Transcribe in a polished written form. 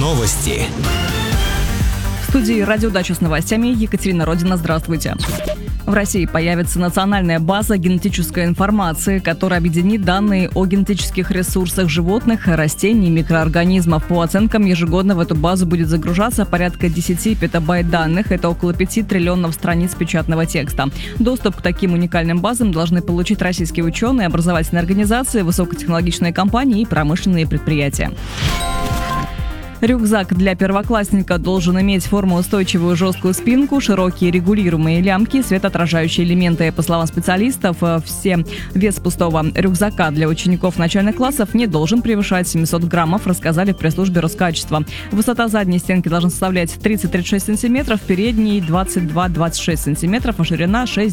Новости. В студии «Радио Дача» с новостями Екатерина Родина. Здравствуйте. В России появится национальная база генетической информации, которая объединит данные о генетических ресурсах животных, растений и микроорганизмов. По оценкам, ежегодно в эту базу будет загружаться порядка 10 петабайт данных. Это около 5 триллионов страниц печатного текста. Доступ к таким уникальным базам должны получить российские ученые, образовательные организации, высокотехнологичные компании и промышленные предприятия. Рюкзак для первоклассника должен иметь формоустойчивую жесткую спинку, широкие регулируемые лямки, светоотражающие элементы. По словам специалистов, вес пустого рюкзака для учеников начальных классов не должен превышать 700 граммов, рассказали в пресс-службе Роскачества. Высота задней стенки должна составлять 30-36 сантиметров, передней 22-26 сантиметров, а ширина 6